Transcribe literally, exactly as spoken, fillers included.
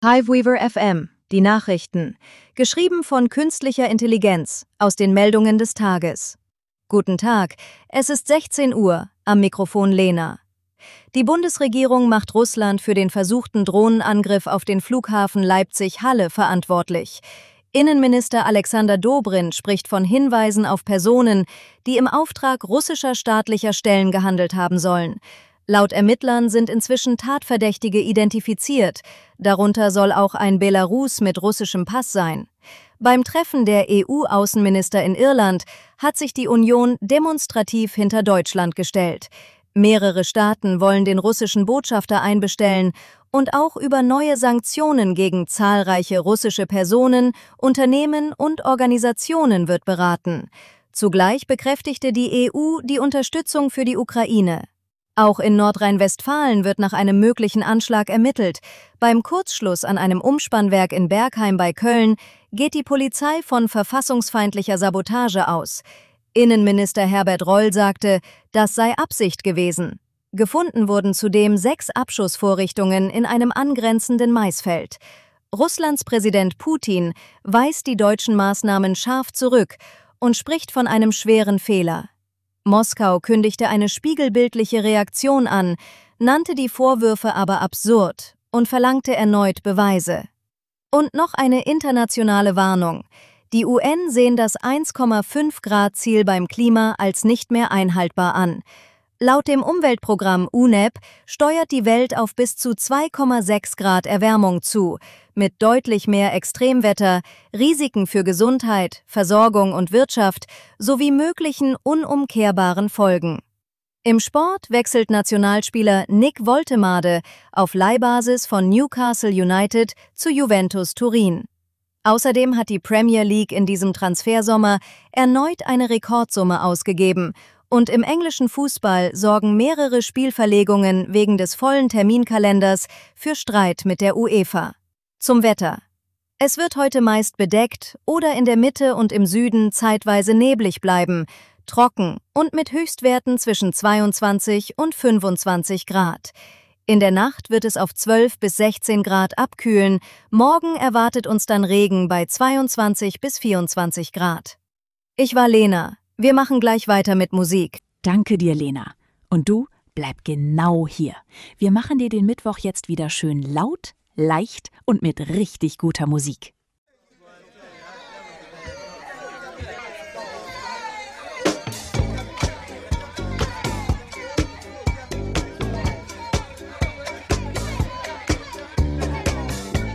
Hiveweaver F M, die Nachrichten. Geschrieben von künstlicher Intelligenz aus den Meldungen des Tages. Guten Tag, es ist sechzehn Uhr, am Mikrofon Lena. Die Bundesregierung macht Russland für den versuchten Drohnenangriff auf den Flughafen Leipzig-Halle verantwortlich. Innenminister Alexander Dobrindt spricht von Hinweisen auf Personen, die im Auftrag russischer staatlicher Stellen gehandelt haben sollen. Laut Ermittlern sind inzwischen Tatverdächtige identifiziert. Darunter soll auch ein Belarus mit russischem Pass sein. Beim Treffen der E U-Außenminister in Irland hat sich die Union demonstrativ hinter Deutschland gestellt. Mehrere Staaten wollen den russischen Botschafter einbestellen und auch über neue Sanktionen gegen zahlreiche russische Personen, Unternehmen und Organisationen wird beraten. Zugleich bekräftigte die E U die Unterstützung für die Ukraine. Auch in Nordrhein-Westfalen wird nach einem möglichen Anschlag ermittelt. Beim Kurzschluss an einem Umspannwerk in Bergheim bei Köln geht die Polizei von verfassungsfeindlicher Sabotage aus. Innenminister Herbert Reul sagte, das sei Absicht gewesen. Gefunden wurden zudem sechs Abschussvorrichtungen in einem angrenzenden Maisfeld. Russlands Präsident Putin weist die deutschen Maßnahmen scharf zurück und spricht von einem schweren Fehler. Moskau kündigte eine spiegelbildliche Reaktion an, nannte die Vorwürfe aber absurd und verlangte erneut Beweise. Und noch eine internationale Warnung. Die U N sehen das eins Komma fünf Grad Ziel beim Klima als nicht mehr einhaltbar an. Laut dem Umweltprogramm U N E P steuert die Welt auf bis zu zwei Komma sechs Grad Erwärmung zu, mit deutlich mehr Extremwetter, Risiken für Gesundheit, Versorgung und Wirtschaft sowie möglichen unumkehrbaren Folgen. Im Sport wechselt Nationalspieler Nick Woltemade auf Leihbasis von Newcastle United zu Juventus Turin. Außerdem hat die Premier League in diesem Transfersommer erneut eine Rekordsumme ausgegeben und im englischen Fußball sorgen mehrere Spielverlegungen wegen des vollen Terminkalenders für Streit mit der UEFA. Zum Wetter. Es wird heute meist bedeckt oder in der Mitte und im Süden zeitweise neblig bleiben, trocken und mit Höchstwerten zwischen zweiundzwanzig und fünfundzwanzig Grad. In der Nacht wird es auf zwölf bis sechzehn Grad abkühlen, morgen erwartet uns dann Regen bei zweiundzwanzig bis vierundzwanzig Grad. Ich war Lena, wir machen gleich weiter mit Musik. Danke dir, Lena. Und du, bleib genau hier. Wir machen dir den Mittwoch jetzt wieder schön laut, leicht und mit richtig guter Musik.